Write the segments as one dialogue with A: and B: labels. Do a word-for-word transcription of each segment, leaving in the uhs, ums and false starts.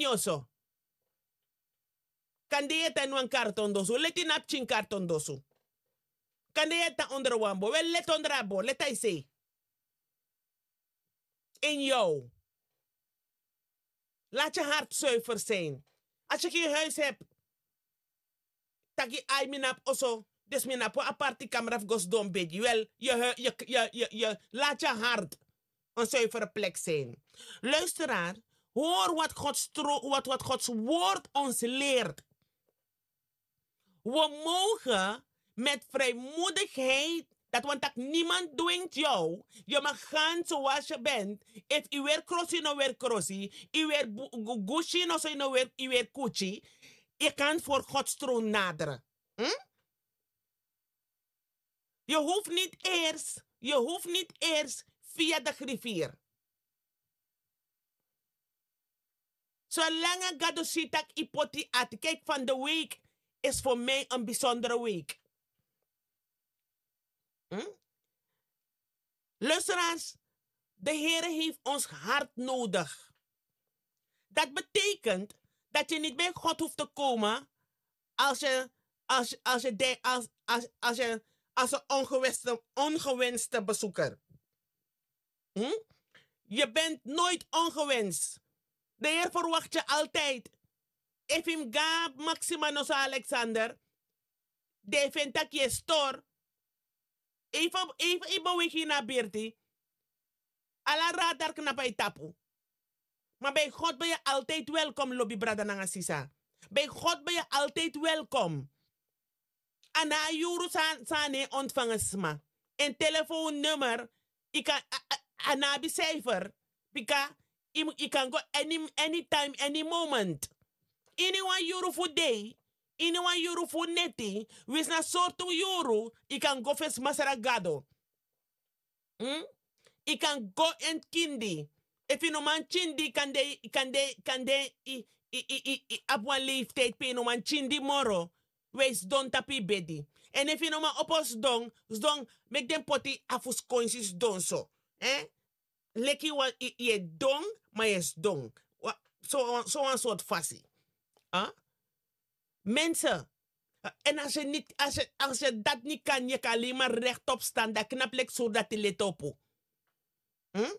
A: yoso. Kan de eta een karton dosu. Leti nap chin karton dosu. Kan de eta onder wambo. Wel let onder abo. Let I say. In jou. Laat je hart zuiver zijn. Als je geen huis hebt. Taki ai minap oso. Dus minap een aparte kamer of gos dom bedje. Wel, je, je, je, je, je, laat je hart een zuivere plek zijn. Luisteraar, hoor wat Gods, wat, wat Gods woord ons leert. We mogen met vrijmoedigheid, dat want dat niemand dwingt jou. Je mag gaan zoals je bent. If je weer crossie, no weer crossie. Je weer gucci, no zo, no weer, je weer kuchi. Je kan voor Gods troon naderen. Hm? Je hoeft niet eerst, je hoeft niet eerst via de rivier. Zolang ik ga zien dat ipoti at. Kijk, van de week is voor mij een bijzondere week. Hm? Luisteraars, de Heer heeft ons hart nodig. Dat betekent dat je niet bij God hoeft te komen als je, als, als je, de, als, als, als je, als een ongewenste, ongewenste bezoeker. Hm? Je bent nooit ongewenst. De Heer verwacht je altijd. If him ga Maxima no Alexander, de vindt dat je store. Even, even, even wiki na Bertie. Alla radar knapay tapu. Maar bij God ben je altijd welkom, lobby brada nanga sisa. Bij God ben je altijd welkom. Ana juru sane ontvangen sma. Een telefoonnummer, ik kan anabi cijfer. Pika, ik kan go any, anytime, any moment. Anyone juru voor day, anyone juru voor neti, wis na soortu juru, ik kan go fes masaragado. Hm? Ik kan go en kindi. If you no man chindi, kan de, kan de, kan de, i, i, i, i, i, op een leeftijd pe no man chindi moro. Wees don tapi bedi. En if you no man opos don, don, make them poti afus coinsis don so. Eh? Leki wa, i, i, don, maar is don. Zo'n zo soort fassie. Huh? Mensen. En als je, niet, als, je, als je dat niet kan, je kan alleen maar rechtop staan. Dat knap lek zo dat je let op. Hm?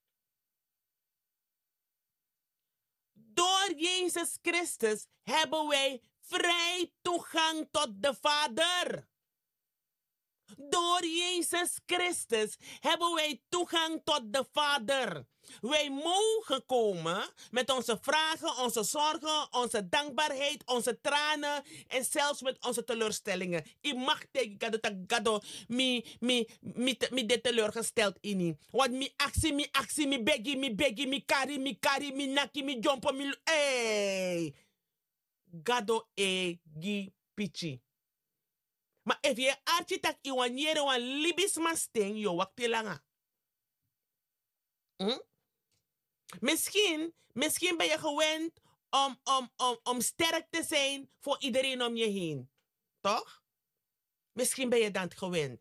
A: Door Jezus Christus hebben wij vrij toegang tot de Vader. Door Jezus Christus hebben wij toegang tot de Vader. Wij mogen komen met onze vragen, onze zorgen, onze dankbaarheid, onze tranen en zelfs met onze teleurstellingen. Ik mag tegen gado tak gado mi mi mi mi de teleurgesteld in. Want mi actie mi actie mi begi mi begi mi kari mi kari mi naki mi jompo mi hey. Gado e gi pichi. Maar if je architect i wanneer wan libis masting, yo wakte langa. Hm? Misschien, misschien ben je gewend om, om, om, om sterk te zijn voor iedereen om je heen. Toch? Misschien ben je dat gewend.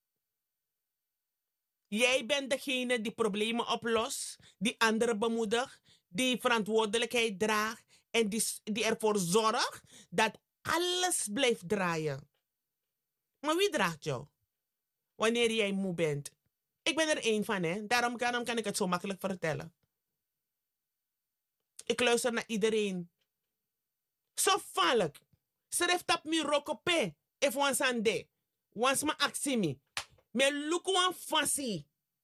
A: Jij bent degene die problemen oplost, die anderen bemoedigt, die verantwoordelijkheid draagt en die, die ervoor zorgt dat alles blijft draaien. Maar wie draagt jou? Wanneer jij moe bent. Ik ben er één van, hè. Daarom, daarom kan ik het zo makkelijk vertellen. Ik luister naar iedereen. Zo valk. Schrijf op mi rokope. If one sande. Once ma aksimi. Me look one fancy.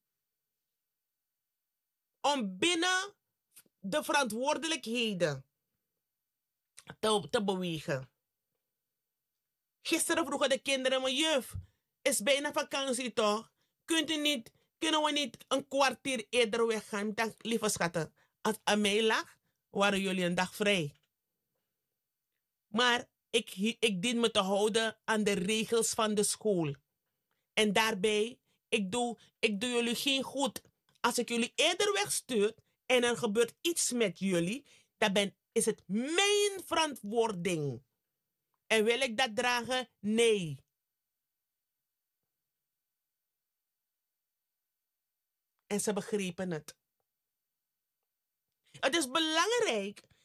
A: Om binnen de verantwoordelijkheden te, te bewegen. Gisteren vroegen de kinderen me, juf, is bijna vakantie toch? Kunt u niet, kunnen we niet een kwartier eerder weggaan? Ik dacht, lieve schatten, als aan mij lag, waren jullie een dag vrij. Maar ik, ik dien me te houden aan de regels van de school. En daarbij, ik doe, ik doe jullie geen goed. Als ik jullie eerder wegstuur en er gebeurt iets met jullie, dan ben, is het mijn verantwoording. En wil ik dat dragen? Nee. En ze begrepen het. Het is belangrijk